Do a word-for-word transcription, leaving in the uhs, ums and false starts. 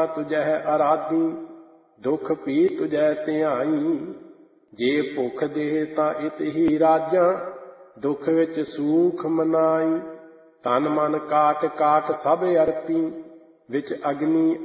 ਤਾਂ ਤੁਝਹਿ ਅਰਾਧੀ, ਦੁਖ ਪੀ ਤੁਝੈ ਧਿਆਈ। ਜੇ ਭੁਖ ਦੇ ਤਾਂ ਇਤ ਹੀ ਰਾਜਾਂ, ਦੁਖ ਵਿੱਚ ਸੂਖ ਮਨਾਈ। ਤਨ ਮਨ ਕਾਟ ਕਾਟ ਸਭ ਅਰਪੀ, ਵਿੱਚ ਅਗਨੀ